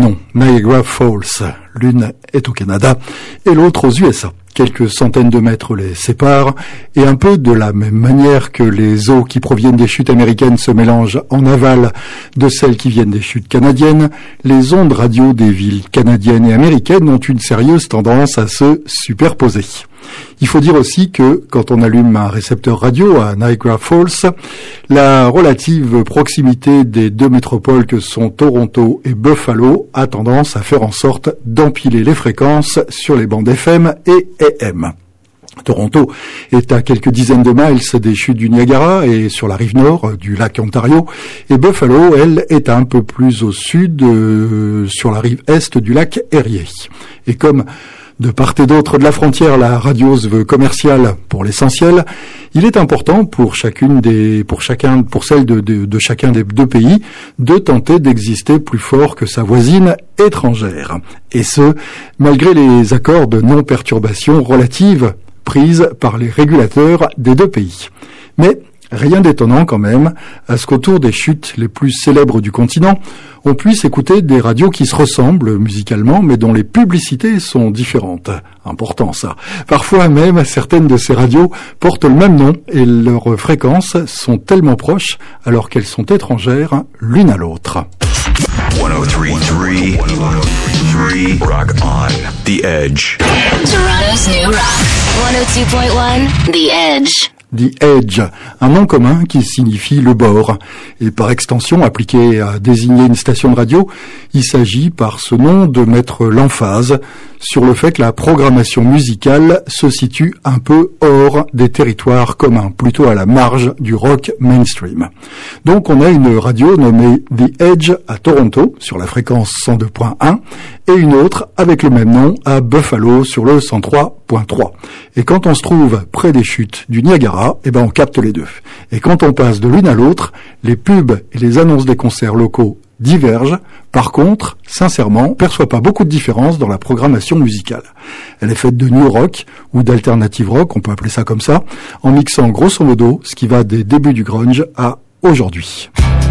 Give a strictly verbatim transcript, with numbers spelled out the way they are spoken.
noms, Niagara Falls. L'une est au Canada et l'autre aux U S A. Quelques centaines de mètres les séparent, et un peu de la même manière que les eaux qui proviennent des chutes américaines se mélangent en aval de celles qui viennent des chutes canadiennes, les ondes radio des villes canadiennes et américaines ont une sérieuse tendance à se superposer. Il faut dire aussi que, quand on allume un récepteur radio à Niagara Falls, la relative proximité des deux métropoles que sont Toronto et Buffalo a tendance à faire en sorte d'empiler les fréquences sur les bandes F M et A M. Toronto est à quelques dizaines de miles des chutes du Niagara et sur la rive nord du lac Ontario, et Buffalo, elle, est un peu plus au sud, euh, sur la rive est du lac Erie. Et comme de part et d'autre de la frontière, la radio se veut commerciale pour l'essentiel, il est important pour chacune des, pour chacun, pour celle de, de, de chacun des deux pays, de tenter d'exister plus fort que sa voisine étrangère. Et ce, malgré les accords de non-perturbation relative prises par les régulateurs des deux pays. Mais rien d'étonnant quand même à ce qu'autour des chutes les plus célèbres du continent, on puisse écouter des radios qui se ressemblent musicalement, mais dont les publicités sont différentes. Important ça. Parfois même, certaines de ces radios portent le même nom et leurs fréquences sont tellement proches alors qu'elles sont étrangères l'une à l'autre. one oh three point three Rock On. The Edge. Toronto's new rock. one oh two point one The Edge. The Edge, un nom commun qui signifie le bord, et par extension appliqué à désigner une station de radio, il s'agit par ce nom de mettre l'emphase sur le fait que la programmation musicale se situe un peu hors des territoires communs, plutôt à la marge du rock mainstream. Donc on a une radio nommée The Edge à Toronto, sur la fréquence cent deux point un, et une autre avec le même nom à Buffalo sur le cent trois point trois. Et quand on se trouve près des chutes du Niagara, eh ben on capte les deux. Et quand on passe de l'une à l'autre, les pubs et les annonces des concerts locaux divergent. Par contre, sincèrement, on ne perçoit pas beaucoup de différence dans la programmation musicale. Elle est faite de new rock ou d'alternative rock, on peut appeler ça comme ça, en mixant grosso modo ce qui va des débuts du grunge à aujourd'hui.